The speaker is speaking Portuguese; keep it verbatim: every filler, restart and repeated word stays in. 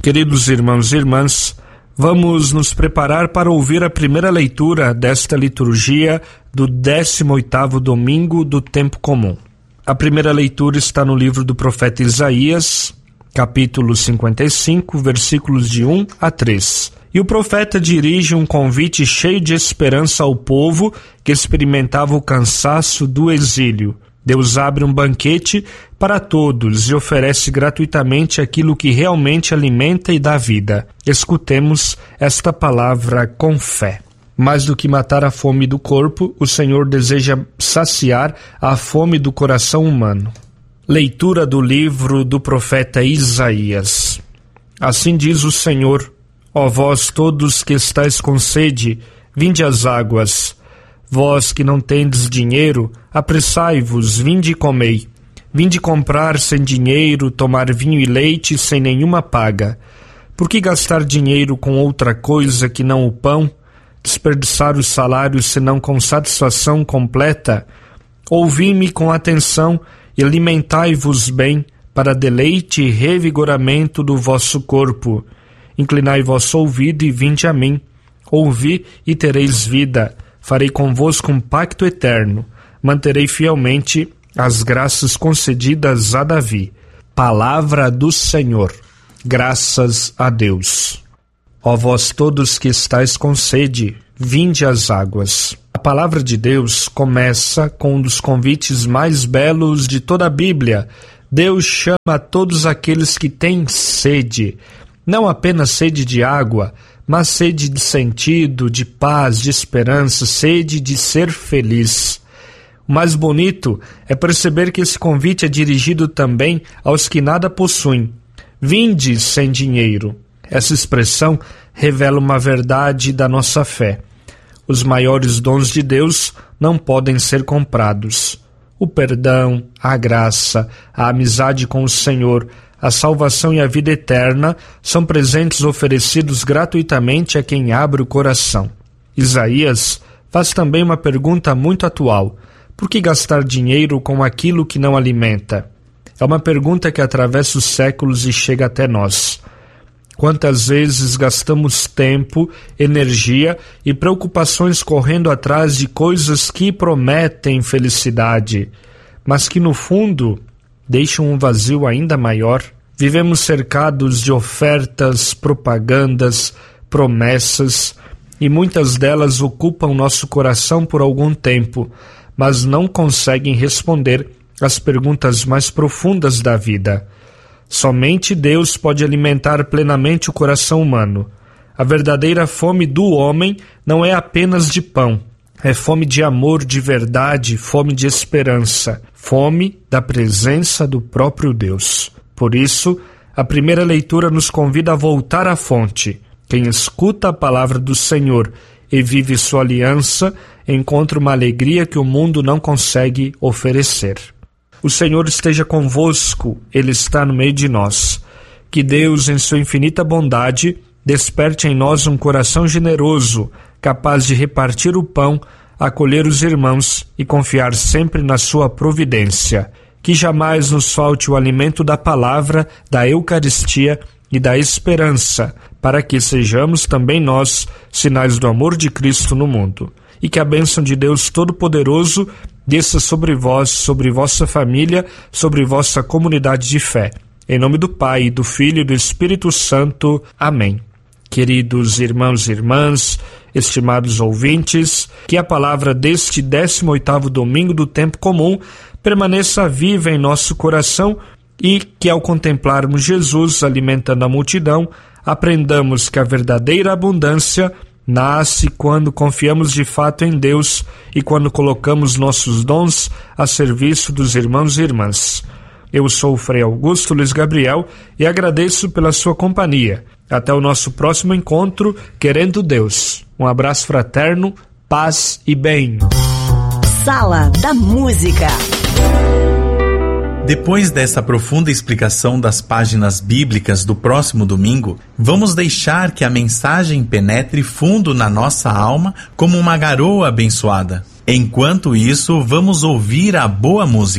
Queridos irmãos e irmãs, vamos nos preparar para ouvir a primeira leitura desta liturgia do décimo oitavo domingo do tempo comum. A primeira leitura está no livro do profeta Isaías, capítulo cinquenta e cinco, versículos de um a três. E o profeta dirige um convite cheio de esperança ao povo que experimentava o cansaço do exílio. Deus abre um banquete para todos e oferece gratuitamente aquilo que realmente alimenta e dá vida. Escutemos esta palavra com fé. Mais do que matar a fome do corpo, o Senhor deseja saciar a fome do coração humano. Leitura do livro do profeta Isaías. Assim diz o Senhor: ó vós todos que estáis com sede, vinde às águas. Vós que não tendes dinheiro, apressai-vos, vinde e comei. Vinde comprar sem dinheiro, tomar vinho e leite sem nenhuma paga. Por que gastar dinheiro com outra coisa que não o pão? Desperdiçar os salários senão com satisfação completa? Ouvi-me com atenção e alimentai-vos bem, para deleite e revigoramento do vosso corpo. Inclinai vosso ouvido e vinde a mim. Ouvi e tereis vida. Farei convosco um pacto eterno. Manterei fielmente as graças concedidas a Davi. Palavra do Senhor. Graças a Deus. Ó vós todos que estáis com sede, vinde às águas. A palavra de Deus começa com um dos convites mais belos de toda a Bíblia. Deus chama todos aqueles que têm sede. Não apenas sede de água, mas sede de sentido, de paz, de esperança, sede de ser feliz. O mais bonito é perceber que esse convite é dirigido também aos que nada possuem. Vinde sem dinheiro. Essa expressão revela uma verdade da nossa fé. Os maiores dons de Deus não podem ser comprados. O perdão, a graça, a amizade com o Senhor, a salvação e a vida eterna são presentes oferecidos gratuitamente a quem abre o coração. Isaías faz também uma pergunta muito atual: por que gastar dinheiro com aquilo que não alimenta? É uma pergunta que atravessa os séculos e chega até nós. Quantas vezes gastamos tempo, energia e preocupações correndo atrás de coisas que prometem felicidade, mas que no fundo deixam um vazio ainda maior? Vivemos cercados de ofertas, propagandas, promessas, e muitas delas ocupam nosso coração por algum tempo, mas não conseguem responder às perguntas mais profundas da vida. Somente Deus pode alimentar plenamente o coração humano. A verdadeira fome do homem não é apenas de pão. É fome de amor, de verdade, fome de esperança, fome da presença do próprio Deus. Por isso, a primeira leitura nos convida a voltar à fonte. Quem escuta a palavra do Senhor e vive sua aliança, encontra uma alegria que o mundo não consegue oferecer. O Senhor esteja convosco, Ele está no meio de nós. Que Deus, em sua infinita bondade, desperte em nós um coração generoso, capaz de repartir o pão, acolher os irmãos e confiar sempre na sua providência. Que jamais nos falte o alimento da palavra, da Eucaristia e da esperança, para que sejamos também nós sinais do amor de Cristo no mundo. E que a bênção de Deus Todo-Poderoso desça sobre vós, sobre vossa família, sobre vossa comunidade de fé. Em nome do Pai, do Filho e do Espírito Santo. Amém. Queridos irmãos e irmãs, estimados ouvintes, que a palavra deste décimo oitavo domingo do tempo comum permaneça viva em nosso coração e que, ao contemplarmos Jesus alimentando a multidão, aprendamos que a verdadeira abundância nasce quando confiamos de fato em Deus e quando colocamos nossos dons a serviço dos irmãos e irmãs. Eu sou o Frei Augusto Luiz Gabriel e agradeço pela sua companhia. Até o nosso próximo encontro, querendo Deus. Um abraço fraterno, paz e bem. Sala da Música. Depois dessa profunda explicação das páginas bíblicas do próximo domingo, vamos deixar que a mensagem penetre fundo na nossa alma como uma garoa abençoada. Enquanto isso, vamos ouvir a boa música.